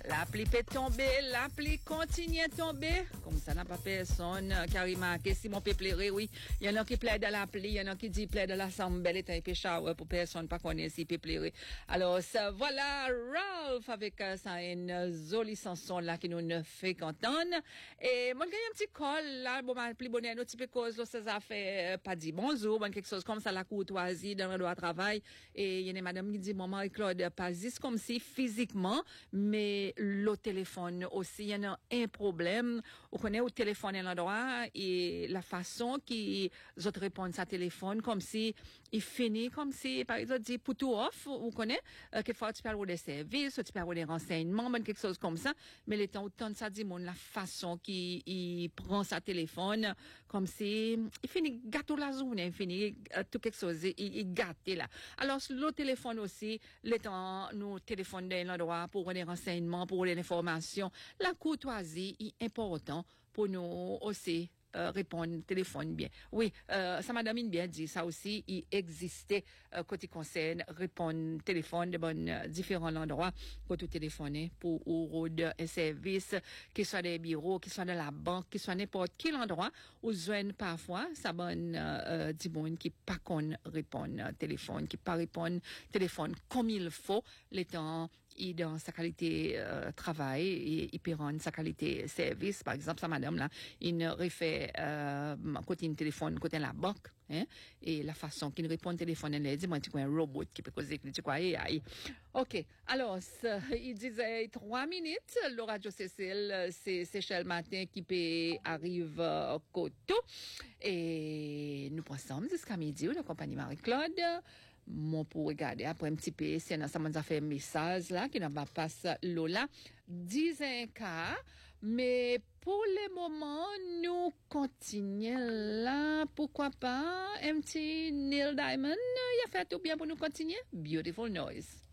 La pluie peut tomber, la pluie continue à tomber. Comme ça n'a pas personne qui a remarqué si mon peut pleurer, oui. Il y en a qui plaident à la pluie, il y en a qui disent plaident à la sambelle et un peu shower pour personne pas connaître s'il peut pleurer. Alors, ça, voilà, Ralph avec ça, une jolie chanson là qui nous fait contente. Et moi, j'ai un petit call là, bon, ma plus bonne, un petit peu cause, là, ça fait pas dit bonjour, bon, quelque chose comme ça, la courtoisie dans le droit de travail. Et il y a une madame qui dit, bon, Marie-Claude, pas juste comme si physiquement, mais le téléphone aussi, il y a un problème. On connaît au téléphone à l'endroit et la façon qui autres répondent à téléphone comme si il finit comme si par exemple dit pour tout off, on connaît quelquefois tu parles des services, tu parles des renseignements, ben quelque chose comme ça, mais les temps autant ça dit mon la façon qui il prend sa téléphone comme si il finit gâteau la journée, il finit tout quelque chose il gâte là. Alors le téléphone aussi, les temps nous téléphone dans l'endroit pour des renseignements, pour des informations, la courtoisie est important pour nous aussi répondre téléphone bien. Oui, ça madame bien dit ça aussi, il existait côté concerne répondre téléphone de différents endroits côté téléphoner pour ou un service qui soit des bureaux, qui soit de la banque, qui soit n'importe quel endroit où joindre parfois ça bonne dit bon qui pas qu'on répondre téléphone, qui pas répondre téléphone comme il faut les temps et dans sa qualité travail et il peut rendre sa qualité service. Par exemple, sa madame là, il refait côté une téléphone, côté la banque, hein, et la façon qu'il répond au téléphone, elle dit moi tu crois un robot qui peut causer, tu crois aïe. OK. Alors, il disait 3 minutes, le radio Cécile, c'est Seychelles matin qui peut arrive Coteau et nous passons jusqu'à midi la compagnie Marie-Claude. Mon pour regarder après un petit peu c'est ça m'a fait un message là qui n'a pas passé Lola 10 cas mais pour le moment nous continuons là pourquoi pas un petit Neil Diamond il a fait tout bien pour nous continuer Beautiful Noise.